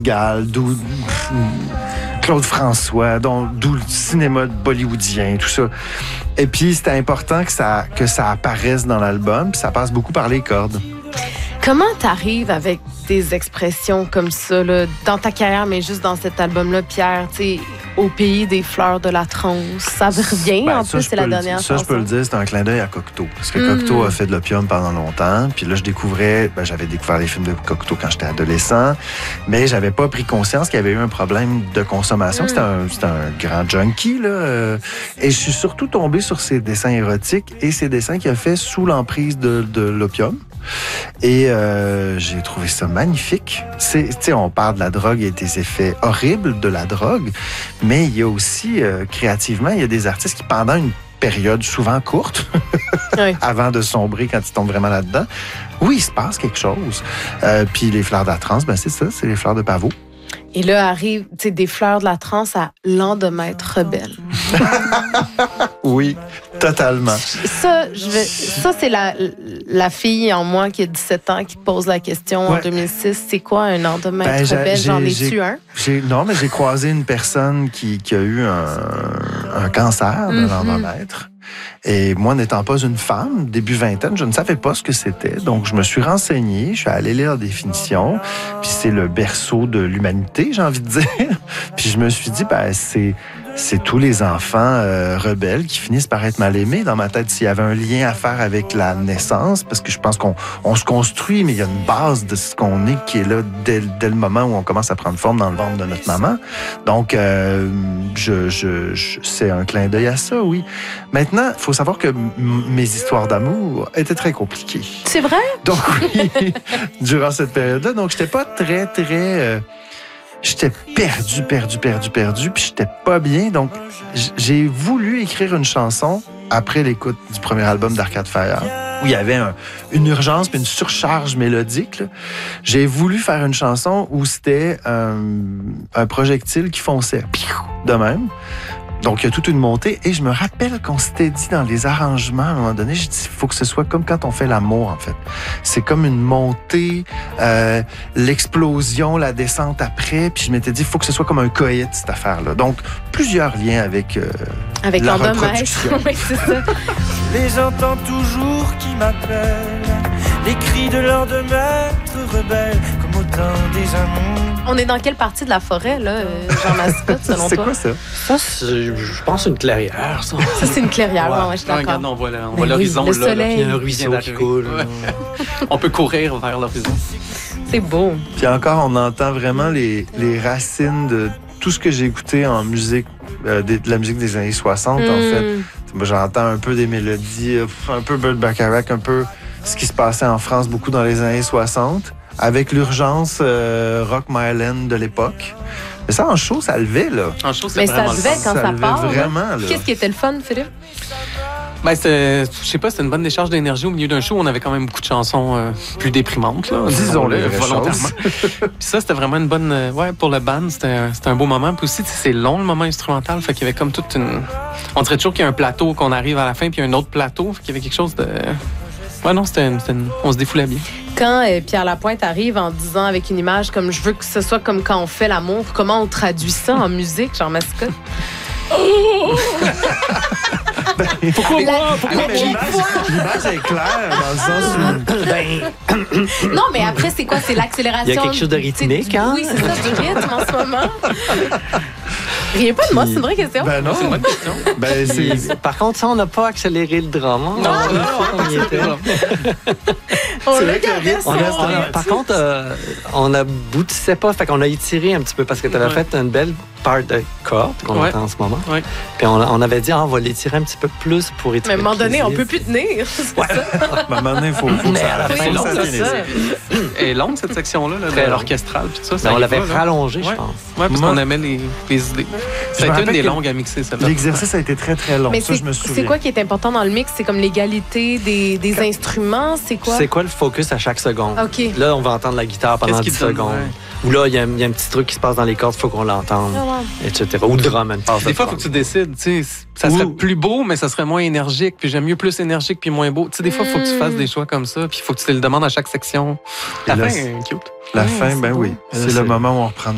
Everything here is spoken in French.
Gall, d'où Claude François, d'où le cinéma bollywoodien, tout ça. Et puis, c'était important que ça apparaisse dans l'album, puis ça passe beaucoup par les cordes. Comment t'arrives avec des expressions comme ça, là, dans ta carrière, mais juste dans cet album-là, Pierre, tu sais, au pays des fleurs de la transe, ça revient, en plus, c'est la dernière chanson. Ça, je peux le dire, c'est un clin d'œil à Cocteau. Parce que Cocteau a fait de l'opium pendant longtemps, puis là, j'avais découvert les films de Cocteau quand j'étais adolescent, mais j'avais pas pris conscience qu'il y avait eu un problème de consommation, c'était un grand junkie, là. Et je suis surtout tombé sur ses dessins érotiques et ses dessins qu'il a fait sous l'emprise de l'opium. Et j'ai trouvé ça magnifique. Tu sais, on parle de la drogue et des effets horribles de la drogue, mais il y a aussi, créativement, il y a des artistes qui, pendant une période souvent courte, oui. Avant de sombrer quand ils tombent vraiment là-dedans, oui, il se passe quelque chose. Puis les fleurs de la transe, ben c'est ça, c'est les fleurs de pavot. Et là arrive, tu sais, des fleurs de la transe à Lendemain rebelle. Oui, totalement. Ça, c'est la fille en moi qui a 17 ans qui te pose la question en 2006. C'est quoi un lendemain rebelle? J'en ai-tu un? Non, mais j'ai croisé une personne qui a eu un cancer de l'endomètre. Et moi, n'étant pas une femme, début vingtaine, je ne savais pas ce que c'était. Donc, je me suis renseigné, je suis allé lire la définition. Puis c'est le berceau de l'humanité, j'ai envie de dire. Puis je me suis dit, ben c'est tous les enfants rebelles qui finissent par être mal aimés. Dans ma tête, s'il y avait un lien à faire avec la naissance, parce que je pense qu'on se construit, mais il y a une base de ce qu'on est qui est là dès le moment où on commence à prendre forme dans le ventre de notre maman. Donc, c'est un clin d'œil à ça, oui. Maintenant, il faut savoir que mes histoires d'amour étaient très compliquées. C'est vrai? Donc, oui, durant cette période-là. Donc, j'étais pas très... J'étais perdu, puis j'étais pas bien. Donc, j'ai voulu écrire une chanson après l'écoute du premier album d'Arcade Fire, où il y avait une urgence puis une surcharge mélodique, là. J'ai voulu faire une chanson où c'était un projectile qui fonçait de même. Donc, il y a toute une montée. Et je me rappelle qu'on s'était dit dans les arrangements, à un moment donné, j'ai dit, il faut que ce soit comme quand on fait l'amour, en fait. C'est comme une montée, l'explosion, la descente après. Puis je m'étais dit, il faut que ce soit comme un coït, cette affaire-là. Donc, plusieurs liens avec la reproduction. Oui, c'est ça. Les entends toujours qui m'appellent, les cris de l'endemaître rebelle, comme au temps des amours. On est dans quelle partie de la forêt, là, Jean Mascotte, selon toi? C'est quoi ça? Ça, je pense une clairière, ça. Ça, c'est une clairière, ouais, je suis d'accord. Regarde, on voit l'horizon, le là. soleil. Il y a un ruisseau qui coule. Ouais. On peut courir vers l'horizon. C'est beau. Puis encore, on entend vraiment les racines de tout ce que j'ai écouté en musique, de la musique des années 60, en fait. Moi, j'entends un peu des mélodies, un peu Burt Bacharach, un peu ce qui se passait en France beaucoup dans les années 60, avec l'urgence Rock My Land de l'époque. Mais ça, en show, ça levait, là. En show, c'est mais vraiment ça levait quand ça part. Vraiment, là. Qu'est-ce qui était le fun, Philippe? Ben, je sais pas, c'était une bonne décharge d'énergie au milieu d'un show. On avait quand même beaucoup de chansons plus déprimantes, là. Disons-le, volontairement. Puis ça, c'était vraiment une bonne... pour le band, c'était un beau moment. Puis aussi, c'est long, le moment instrumental. Fait qu'il y avait comme toute une... On dirait toujours qu'il y a un plateau qu'on arrive à la fin, puis il y a un autre plateau. Fait qu'il y avait quelque chose de... Ouais, non, on se défoulait bien. Quand Pierre Lapointe arrive en disant avec une image comme « je veux que ce soit comme quand on fait l'amour », comment on traduit ça en musique, Jean Mascotte? Pourquoi moi? L'image est claire dans le sens où... Non, mais après, c'est quoi? C'est l'accélération. Il y a quelque chose de rythmique, hein? Oui, c'est ça, du rythme en ce moment. Riez pas de moi, c'est une vraie question. Ben non, c'est une bonne question. Ben, Par contre, ça, on n'a pas accéléré le drum. Hein? Non, y était. On c'est l'a vrai que le gardé rythme, Par contre, on aboutissait pas, fait qu'on a étiré un petit peu parce que tu avais fait une belle part de corde qu'on entend en ce moment. Ouais. Puis on avait dit, on va l'étirer un petit peu plus pour étirer. Mais à un moment donné, on peut plus tenir. à un moment donné, il faut que ça c'est long, c'est ça. Elle est longue, cette section-là, de l'orchestral. Puis tout ça, Mais on y l'avait va, là. rallongé, je pense. Ouais, parce qu'on aimait les idées. Ça a été une des longues à mixer, celle-là. L'exercice a été très, très long. Mais ça, je me souviens. c'est quoi qui est important dans le mix? C'est comme l'égalité des instruments? C'est quoi? C'est quoi le focus à chaque seconde? OK. Là, on va entendre la guitare pendant Qu'est-ce 10 qui donne, secondes. ouais. Ou là, il y a un petit truc qui se passe dans les cordes, il faut qu'on l'entende, etc. Ou le drum, une passe. Des fois, il faut que tu décides. Tu sais, ça serait plus beau, mais ça serait moins énergique. Puis j'aime mieux plus énergique puis moins beau. Tu sais, des fois, il faut que tu fasses des choix comme ça. Puis il faut que tu te le demandes à chaque section. La fin est cute. La fin, ben oui. C'est le moment où on reprend